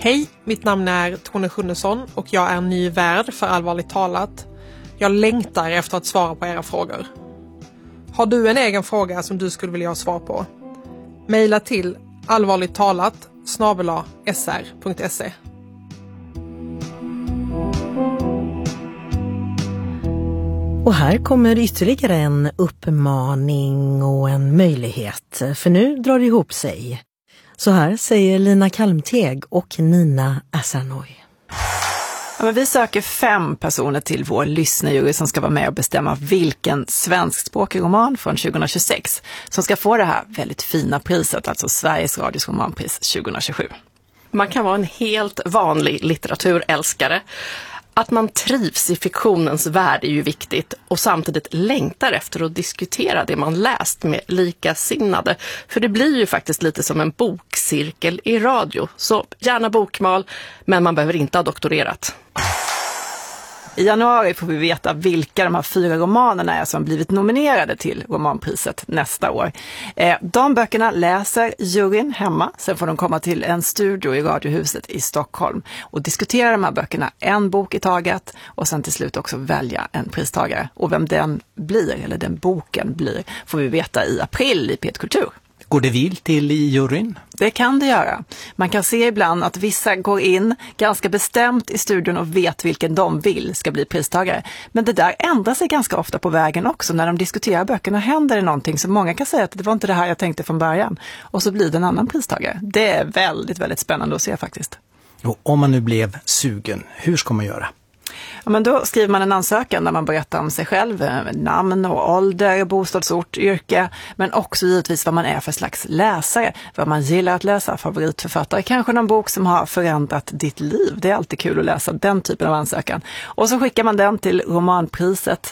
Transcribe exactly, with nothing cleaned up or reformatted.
Hej, mitt namn är Tone Sjunnesson och jag är ny värd för Allvarligt talat. Jag längtar efter att svara på era frågor. Har du en egen fråga som du skulle vilja ha svar på? Maila till allvarligttalat snabel-a s r punkt se. Och här kommer ytterligare en uppmaning och en möjlighet, för nu drar det ihop sig. Så här säger Lina Kalmteg och Nina Asanoy. Ja, men vi söker fem personer till vår lyssnarjury som ska vara med och bestämma vilken svenskspråkig roman från tjugohundratjugosex som ska få det här väldigt fina priset, alltså Sveriges Radios romanpris tjugohundratjugosju. Man kan vara en helt vanlig litteraturälskare. Att man trivs i fiktionens värld är ju viktigt och samtidigt längtar efter att diskutera det man läst med likasinnade. För det blir ju faktiskt lite som en bokcirkel i radio. Så gärna bokmal, men man behöver inte ha doktorerat. I januari får vi veta vilka de här fyra romanerna är som blivit nominerade till romanpriset nästa år. Eh, de böckerna läser juryn hemma, sen får de komma till en studio i Radiohuset i Stockholm och diskutera de här böckerna en bok i taget och sen till slut också välja en pristagare. Och vem den blir, eller den boken blir, får vi veta i april i P ett Kultur. Går det vilt till i juryn? Det kan det göra. Man kan se ibland att vissa går in ganska bestämt i studion och vet vilken de vill ska bli pristagare. Men det där ändrar sig ganska ofta på vägen också. När de diskuterar böckerna händer det någonting som många kan säga att det var inte det här jag tänkte från början. Och så blir det en annan pristagare. Det är väldigt, väldigt spännande att se faktiskt. Och om man nu blev sugen, hur ska man göra? Ja, men då skriver man en ansökan där man berättar om sig själv, namn och ålder, bostadsort, yrke, men också givetvis vad man är för slags läsare, vad man gillar att läsa, favoritförfattare, kanske någon bok som har förändrat ditt liv. Det är alltid kul att läsa den typen av ansökan. Och så skickar man den till romanpriset